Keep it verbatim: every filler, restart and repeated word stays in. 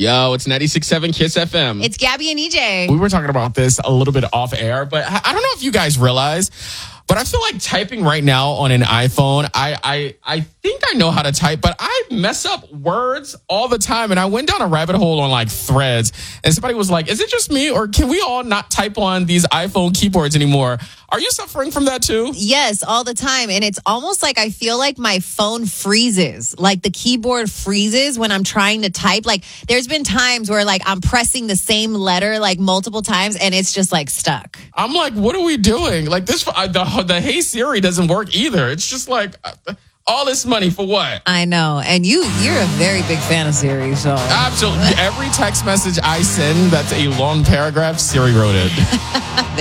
Yo, it's ninety-six point seven Kiss F M. It's Gabby and E J. We were talking about this a little bit off air, but I I don't know if you guys realize, but I feel like typing right now on an iPhone, I, I I think I know how to type, but I mess up words all the time. And I went down a rabbit hole on like Threads, and somebody was like, is it just me, or can we all not type on these iPhone keyboards anymore? Are you suffering from that too? Yes, all the time. And it's almost like I feel like my phone freezes. Like the keyboard freezes when I'm trying to type. Like there's been times where like I'm pressing the same letter like multiple times and it's just like stuck. I'm like, what are we doing? Like this, the, the Hey Siri doesn't work either. It's just like all this money for what? I know. And you, you're a very big fan of Siri, so. Absolutely. Every text message I send that's a long paragraph, Siri wrote it.